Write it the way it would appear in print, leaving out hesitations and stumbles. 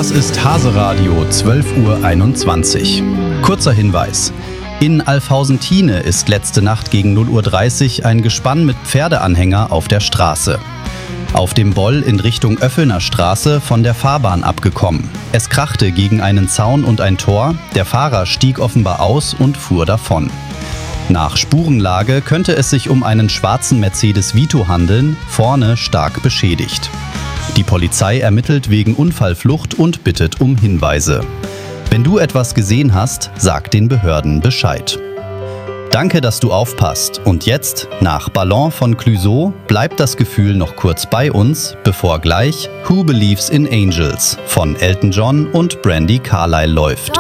Das ist Hase-Radio 12:21 Uhr. Kurzer Hinweis. In Alfhausen-Thiene ist letzte Nacht gegen 0:30 Uhr ein Gespann mit Pferdeanhänger auf der Straße. Auf dem Boll in Richtung Oeffener Straße von der Fahrbahn abgekommen. Es krachte gegen einen Zaun und ein Tor, der Fahrer stieg offenbar aus und fuhr davon. Nach Spurenlage könnte es sich um einen schwarzen Mercedes Vito handeln, vorne stark beschädigt. Die Polizei ermittelt wegen Unfallflucht und bittet um Hinweise. Wenn du etwas gesehen hast, sag den Behörden Bescheid. Danke, dass du aufpasst. Und jetzt, nach Ballon von Clouseau, bleibt das Gefühl noch kurz bei uns, bevor gleich Who Believes in Angels von Elton John und Brandi Carlile läuft.